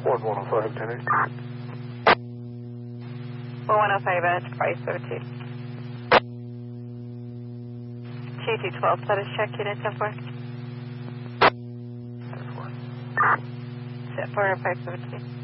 1105, 10-8. 1105, Enterprise 17. 2212, status check, unit 10-4. Set 40517.